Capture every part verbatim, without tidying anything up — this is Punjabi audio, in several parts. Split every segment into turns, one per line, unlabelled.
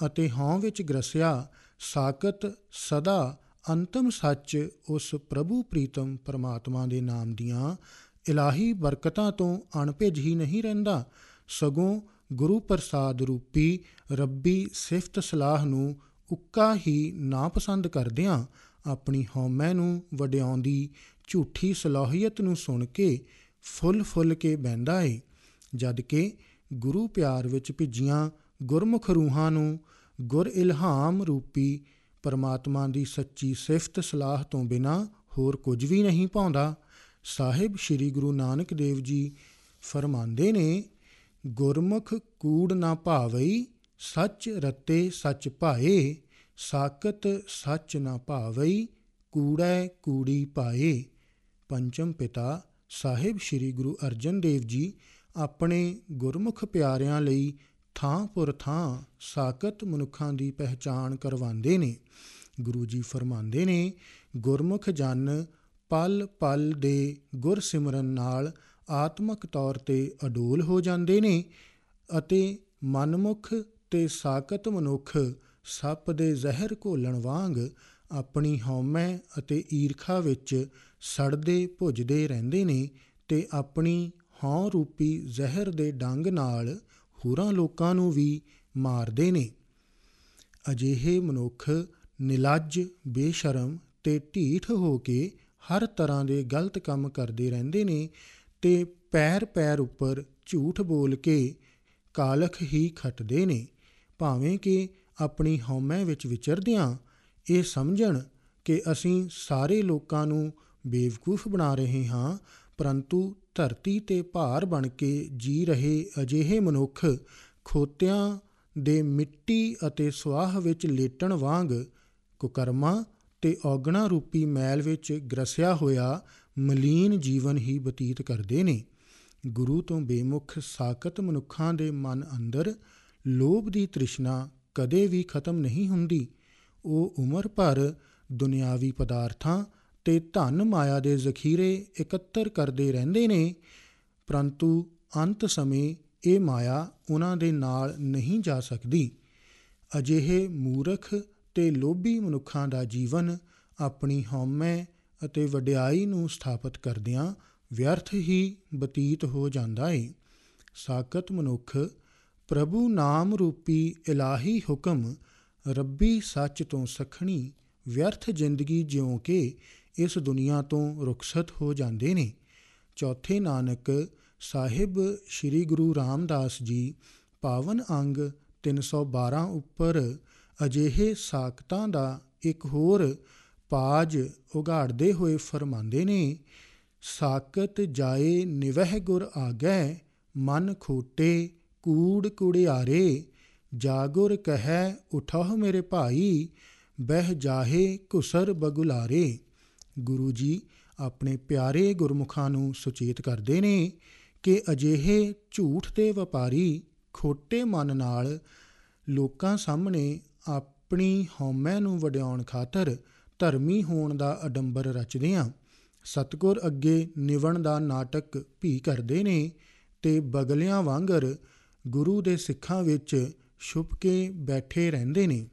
ਅਤੇ ਹਉਂ ਵਿੱਚ ਗ੍ਰਸਿਆ ਸਾਕਤ ਸਦਾ ਅੰਤਮ ਸੱਚ ਉਸ ਪ੍ਰਭੂ ਪ੍ਰੀਤਮ ਪਰਮਾਤਮਾ ਦੇ ਨਾਮ ਦੀਆਂ ਇਲਾਹੀ ਬਰਕਤਾਂ ਤੋਂ ਅਣਭਿੱਜ ਹੀ ਨਹੀਂ ਰਹਿੰਦਾ, ਸਗੋਂ ਗੁਰੂ ਪ੍ਰਸਾਦ ਰੂਪੀ ਰੱਬੀ ਸਿਫਤ ਸਲਾਹ ਨੂੰ ਉੱਕਾ ਹੀ ਨਾਪਸੰਦ ਕਰਦਿਆਂ ਆਪਣੀ ਹਉਮੈ ਨੂੰ ਵਡਿਆਉਂਦੀ ਝੂਠੀ ਸਲਾਹੀਅਤ ਨੂੰ ਸੁਣ ਕੇ ਫੁੱਲ ਫੁੱਲ ਕੇ ਬਹਿੰਦਾ ਏ, ਜਦ ਕਿ ਗੁਰੂ ਪਿਆਰ ਵਿੱਚ ਭਿੱਜੀਆਂ ਗੁਰਮੁਖ ਰੂਹਾਂ ਨੂੰ ਗੁਰ ਇਲਹਾਮ ਰੂਪੀ ਪਰਮਾਤਮਾ ਦੀ ਸੱਚੀ ਸਿਫਤ ਸਲਾਹ ਤੋਂ ਬਿਨਾਂ ਹੋਰ ਕੁਝ ਵੀ ਨਹੀਂ ਭਾਉਂਦਾ। ਸਾਹਿਬ ਸ਼੍ਰੀ ਗੁਰੂ ਨਾਨਕ ਦੇਵ ਜੀ ਫਰਮਾਉਂਦੇ ਨੇ, ਗੁਰਮੁਖ ਕੂੜ ਨਾ ਭਾਵਈ ਸੱਚ ਰਤੇ ਸੱਚ ਭਾਏ, ਸਾਕਤ ਸੱਚ ਨਾ ਭਾਵਈ ਕੂੜੈ ਕੂੜੀ ਪਾਏ। ਪੰਚਮ ਪਿਤਾ ਸਾਹਿਬ ਸ਼੍ਰੀ ਗੁਰੂ ਅਰਜਨ ਦੇਵ ਜੀ ਆਪਣੇ ਗੁਰਮੁਖ ਪਿਆਰਿਆਂ ਲਈ ਥਾਂ ਪੁਰ ਥਾਂ ਸਾਕਤ ਮਨੁੱਖਾਂ ਦੀ ਪਹਿਚਾਣ ਕਰਵਾਉਂਦੇ ਨੇ। ਗੁਰੂ ਜੀ ਫਰਮਾਉਂਦੇ ਨੇ, ਗੁਰਮੁਖ ਜਨ ਪਲ ਪਲ ਦੇ ਗੁਰ ਸਿਮਰਨ ਨਾਲ ਆਤਮਕ ਤੌਰ 'ਤੇ ਅਡੋਲ ਹੋ ਜਾਂਦੇ ਨੇ ਅਤੇ ਮਨਮੁਖ ਤੇ ਸਾਕਤ ਮਨੁੱਖ ਸੱਪ ਦੇ ਜ਼ਹਿਰ ਘੋਲਣ ਵਾਂਗ ਆਪਣੀ ਹਉਮੈ ਅਤੇ ਈਰਖਾ ਵਿੱਚ ਸੜਦੇ ਭੁੱਜਦੇ ਰਹਿੰਦੇ ਨੇ ਤੇ ਆਪਣੀ ਹਉਂ ਰੂਪੀ ਜ਼ਹਿਰ ਦੇ ਡੰਗ ਨਾਲ ਹੋਰਾਂ ਲੋਕਾਂ ਨੂੰ ਵੀ ਮਾਰਦੇ ਨੇ। ਅਜਿਹੇ ਮਨੁੱਖ ਨਿਲੱਜ, ਬੇਸ਼ਰਮ ਤੇ ਢੀਠ ਹੋ ਕੇ ਹਰ ਤਰ੍ਹਾਂ ਦੇ ਗਲਤ ਕੰਮ ਕਰਦੇ ਰਹਿੰਦੇ ਨੇ ਤੇ ਪੈਰ ਪੈਰ ਉੱਪਰ ਝੂਠ ਬੋਲ ਕੇ ਕਾਲਖ ਹੀ ਖੱਟਦੇ ਨੇ, ਭਾਵੇਂ ਕਿ ਆਪਣੀ ਹਉਮੈ ਵਿੱਚ ਵਿਚਰਦਿਆਂ ਇਹ ਸਮਝਣ ਕਿ ਅਸੀਂ ਸਾਰੇ ਲੋਕਾਂ ਨੂੰ ਬੇਵਕੂਫ ਬਣਾ ਰਹੇ ਹਾਂ, ਪਰੰਤੂ ਧਰਤੀ 'ਤੇ ਭਾਰ ਬਣ ਕੇ ਜੀ ਰਹੇ ਅਜਿਹੇ ਮਨੁੱਖ ਖੋਤਿਆਂ ਦੇ ਮਿੱਟੀ ਅਤੇ ਸੁਆਹ ਵਿੱਚ ਲੇਟਣ ਵਾਂਗ ਕੁਕਰਮਾਂ ਤੇ ਔਗਣਾ ਰੂਪੀ ਮੈਲ ਵਿੱਚ ਗ੍ਰਸਿਆ ਹੋਇਆ ਮਲੀਨ ਜੀਵਨ ਹੀ ਬਤੀਤ ਕਰਦੇ ਨੇ। ਗੁਰੂ ਤੋਂ ਬੇਮੁਖ ਸਾਕਤ ਮਨੁੱਖਾਂ ਦੇ ਮਨ ਅੰਦਰ ਲੋਭ ਦੀ ਤ੍ਰਿਸ਼ਨਾ ਕਦੇ ਵੀ ਖਤਮ ਨਹੀਂ ਹੁੰਦੀ। ਉਹ ਉਮਰ ਭਰ ਦੁਨਿਆਵੀ ਪਦਾਰਥਾਂ ਤੇ ਧਨ ਮਾਇਆ ਦੇ ਜ਼ਖੀਰੇ ਇਕੱਤਰ ਕਰਦੇ ਰਹਿੰਦੇ ਨੇ, ਪਰੰਤੂ ਅੰਤ ਸਮੇਂ ਇਹ ਮਾਇਆ ਉਹਨਾਂ ਦੇ ਨਾਲ ਨਹੀਂ ਜਾ ਸਕਦੀ। ਅਜਿਹੇ ਮੂਰਖ ਤੇ ਲੋਭੀ ਮਨੁੱਖਾਂ ਦਾ ਜੀਵਨ ਆਪਣੀ ਹਉਮੈ ਅਤੇ ਵਡਿਆਈ ਨੂੰ ਸਥਾਪਿਤ ਕਰਦਿਆਂ ਵਿਅਰਥ ਹੀ ਬਤੀਤ ਹੋ ਜਾਂਦਾ ਏ। ਸਾਕਤ ਮਨੁੱਖ ਪ੍ਰਭੂ ਨਾਮ ਰੂਪੀ ਇਲਾਹੀ ਹੁਕਮ ਰੱਬੀ ਸੱਚ ਤੋਂ ਸੱਖਣੀ ਵਿਅਰਥ ਜ਼ਿੰਦਗੀ ਜਿਉਂ ਕੇ ਇਸ ਦੁਨੀਆ ਤੋਂ ਰੁਖਸਤ ਹੋ ਜਾਂਦੇ ਨੇ। ਚੌਥੇ ਨਾਨਕ ਸਾਹਿਬ ਸ਼੍ਰੀ ਗੁਰੂ ਰਾਮਦਾਸ ਜੀ ਪਾਵਨ ਅੰਗ ਤਿੰਨ ਸੌ ਬਾਰਾਂ ਉੱਪਰ ਅਜਿਹੇ ਸਾਕਤਾਂ ਦਾ ਇੱਕ ਹੋਰ ਪਾਜ ਉਘਾੜਦੇ ਹੋਏ ਫਰਮਾਉਂਦੇ ਨੇ, ਸਾਕਤ ਜਾਏ ਨਿਵਹਿ ਗੁਰ ਆਗੈ, ਮਨ ਖੋਟੇ ਕੂੜ ਕੁੜਿਆਰੇ, ਜਾਗੁਰ ਕਹਿ ਉਠਹੁ ਮੇਰੇ ਭਾਈ, ਬਹਿ ਜਾਹੇ ਘੁਸਰ ਬਗੁਲਾਰੇ। ਗੁਰੂ ਜੀ ਆਪਣੇ ਪਿਆਰੇ ਗੁਰਮੁਖਾਂ ਨੂੰ ਸੁਚੇਤ ਕਰਦੇ ਨੇ ਕਿ ਅਜਿਹੇ ਝੂਠ ਦੇ ਵਪਾਰੀ ਖੋਟੇ ਮਨ ਨਾਲ ਲੋਕਾਂ ਸਾਹਮਣੇ ਆਪਣੀ ਹਉਮੈ ਨੂੰ ਵਡਿਆਉਣ ਖਾਤਰ ਧਰਮੀ ਹੋਣ ਦਾ ਅਡੰਬਰ ਰਚਦਿਆਂ ਸਤਿਗੁਰ ਅੱਗੇ ਨਿਵਣ ਦਾ ਨਾਟਕ ਭੀ ਕਰਦੇ ਨੇ ਤੇ ਬਗਲਿਆਂ ਵਾਂਗਰ ਗੁਰੂ ਦੇ ਸਿੱਖਾਂ ਵਿੱਚ ਛੁਪ ਕੇ ਬੈਠੇ ਰਹਿੰਦੇ ਨੇ।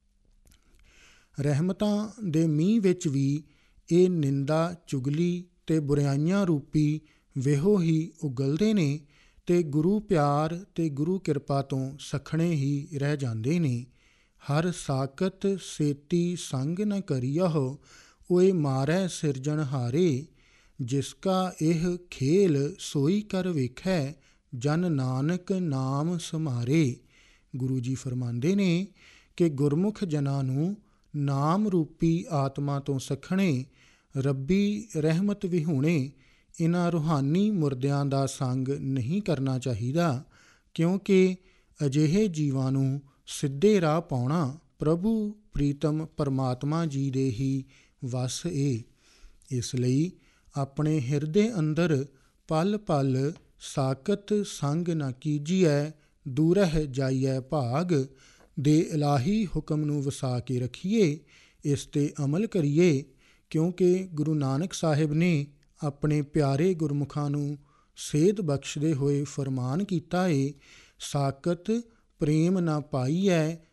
ਰਹਿਮਤਾਂ ਦੇ ਮੀਂਹ ਵਿੱਚ ਵੀ ਇਹ ਨਿੰਦਾ, ਚੁਗਲੀ ਤੇ ਬੁਰਾਈਆਂ ਰੂਪੀ ਵੇਹੋ ਹੀ ਉਗਲਦੇ ਨੇ ਤੇ ਗੁਰੂ ਪਿਆਰ ਤੇ ਗੁਰੂ ਕਿਰਪਾ ਤੋਂ ਸੱਖਣੇ ਹੀ ਰਹਿ ਜਾਂਦੇ ਨੇ। ਹਰ ਸਾਕਤ ਸੇਤੀ ਸੰਗ ਨ ਕਰੀਅਹੁ, ਓਏ ਮਾਰੈ ਸਿਰਜਣਹਾਰੇ, ਜਿਸ ਕਾ ਇਹ ਖੇਲ ਸੋਈ ਕਰ ਵੇਖੈ, ਜਨ ਨਾਨਕ ਨਾਮ ਸਮਾਰੇ। ਗੁਰੂ ਜੀ ਫਰਮਾਉਂਦੇ ਨੇ ਕਿ ਗੁਰਮੁਖ ਜਨਾਂ ਨੂੰ ਨਾਮ ਰੂਪੀ ਆਤਮਾ ਤੋਂ ਸੱਖਣੇ ਰੱਬੀ ਰਹਿਮਤ ਵਿਹੂਣੇ ਇਹਨਾਂ ਰੂਹਾਨੀ ਮੁਰਦਿਆਂ ਦਾ ਸੰਗ ਨਹੀਂ ਕਰਨਾ ਚਾਹੀਦਾ, ਕਿਉਂਕਿ ਅਜਿਹੇ ਜੀਵਾਂ ਨੂੰ ਸਿੱਧੇ ਰਾਹ ਪਾਉਣਾ ਪ੍ਰਭੂ ਪ੍ਰੀਤਮ ਪਰਮਾਤਮਾ ਜੀ ਦੇ ਹੀ ਵਸ ਏ। ਇਸ ਲਈ ਆਪਣੇ ਹਿਰਦੇ ਅੰਦਰ ਪਲ ਪਲ ਸਾਕਤ ਸੰਗ ਨਾ ਕੀਜੀਐ, ਦੂਰਹਿ ਜਾਈਐ ਭਾਗ, ਦੇ ਇਲਾਹੀ ਹੁਕਮ ਨੂੰ ਵਸਾ ਕੇ ਰੱਖੀਏ, ਇਸ 'ਤੇ ਅਮਲ ਕਰੀਏ, ਕਿਉਂਕਿ ਗੁਰੂ ਨਾਨਕ ਸਾਹਿਬ ਨੇ ਆਪਣੇ ਪਿਆਰੇ ਗੁਰਮੁਖਾਂ ਨੂੰ ਸੇਧ ਬਖਸ਼ਦੇ ਹੋਏ ਫਰਮਾਨ ਕੀਤਾ ਏ, ਸਾਕਤ ਪ੍ਰੇਮ ਨਾ ਪਾਈਐ,